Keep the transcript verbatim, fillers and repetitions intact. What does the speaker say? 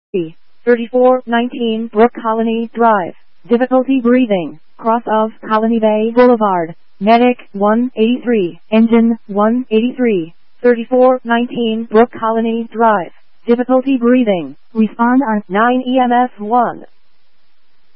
thirty-four nineteen Brook Colony Drive. Difficulty breathing. Cross of Colony Bay Boulevard. Medic one eighty-three. Engine one eighty-three. thirty-four nineteen Brook Colony Drive. Difficulty breathing. Respond on nine E M S one.